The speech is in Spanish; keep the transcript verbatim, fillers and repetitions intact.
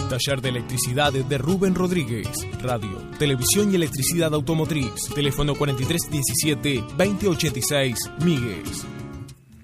Taller de Electricidad de Rubén Rodríguez. Radio, televisión y electricidad automotriz. Teléfono cuarenta y tres diecisiete veinte ochenta y seis, Míguez.